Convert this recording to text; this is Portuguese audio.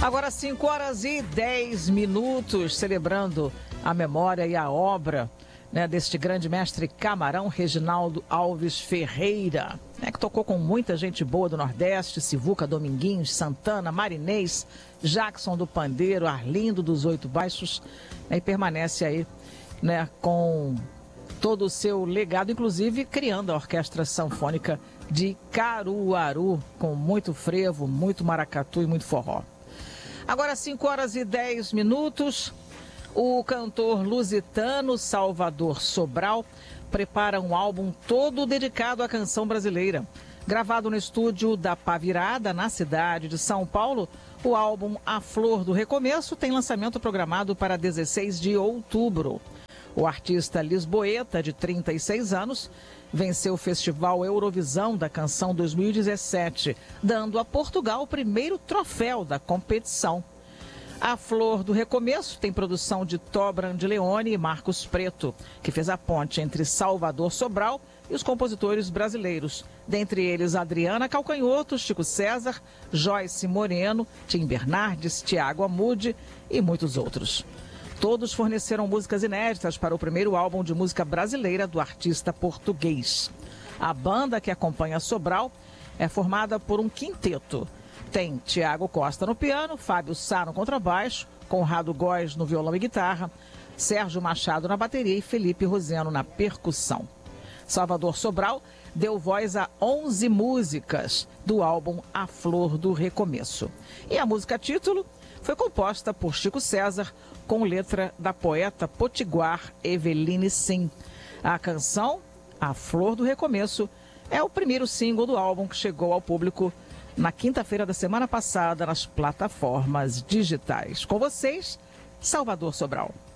Agora 5h10, celebrando a memória e a obra, deste grande mestre Camarão Reginaldo Alves Ferreira, que tocou com muita gente boa do Nordeste, Sivuca Dominguinhos, Santana, Marinês, Jackson do Pandeiro, Arlindo dos Oito Baixos, e permanece aí com todo o seu legado, inclusive criando a Orquestra Sanfônica de Caruaru, com muito frevo, muito maracatu e muito forró. Agora 5h10, o cantor lusitano Salvador Sobral prepara um álbum todo dedicado à canção brasileira. Gravado no estúdio da Pá Virada, na cidade de São Paulo, o álbum A Flor do Recomeço tem lançamento programado para 16 de outubro. O artista lisboeta, de 36 anos, venceu o Festival Eurovisão da Canção 2017, dando a Portugal o primeiro troféu da competição. A Flor do Recomeço tem produção de Tó Brandileone e Marcos Preto, que fez a ponte entre Salvador Sobral e os compositores brasileiros, dentre eles Adriana Calcanhoto, Chico César, Joyce Moreno, Tim Bernardes, Tiago Amude e muitos outros. Todos forneceram músicas inéditas para o primeiro álbum de música brasileira do artista português. A banda que acompanha Sobral é formada por um quinteto. Tem Tiago Costa no piano, Fábio Sá no contrabaixo, Conrado Góes no violão e guitarra, Sérgio Machado na bateria e Felipe Roseno na percussão. Salvador Sobral deu voz a 11 músicas do álbum A Flor do Recomeço. E a música título foi composta por Chico César, com letra da poeta potiguar Eveline Sim. A canção, A Flor do Recomeço, é o primeiro single do álbum que chegou ao público na quinta-feira da semana passada nas plataformas digitais. Com vocês, Salvador Sobral.